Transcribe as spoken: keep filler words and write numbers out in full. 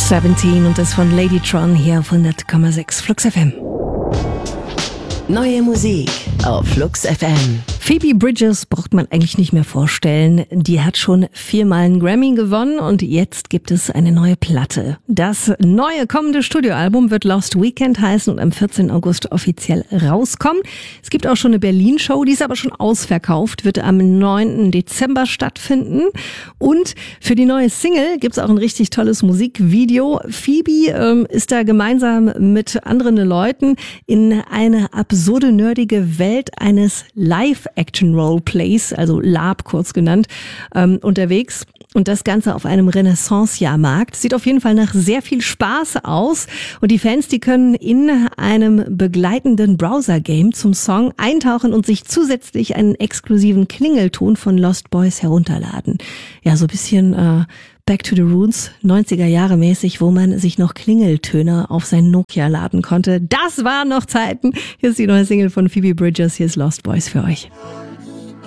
siebzehn und das von Ladytron hier auf hundert Komma sechs Flux F M. Neue Musik auf Flux F M. Phoebe Bridgers braucht man eigentlich nicht mehr vorstellen. Die hat schon viermal einen Grammy gewonnen und jetzt gibt es eine neue Platte. Das neue kommende Studioalbum wird Lost Weekend heißen und am vierzehnten August offiziell rauskommen. Es gibt auch schon eine Berlin-Show, die ist aber schon ausverkauft, wird am neunten Dezember stattfinden. Und für die neue Single gibt es auch ein richtig tolles Musikvideo. Phoebe ähm, ist da gemeinsam mit anderen Leuten in eine absurde, nerdige Welt eines Live Action-Roleplays, also LARP kurz genannt, ähm, unterwegs. Und das Ganze auf einem Renaissance-Jahrmarkt. Sieht auf jeden Fall nach sehr viel Spaß aus. Und die Fans, die können in einem begleitenden Browser-Game zum Song eintauchen und sich zusätzlich einen exklusiven Klingelton von Lost Boys herunterladen. Ja, so ein bisschen äh, Back to the Roots, neunziger Jahre mäßig, wo man sich noch Klingeltöne auf sein Nokia laden konnte. Das waren noch Zeiten. Hier ist die neue Single von Phoebe Bridgers. Hier ist Lost Boys für euch.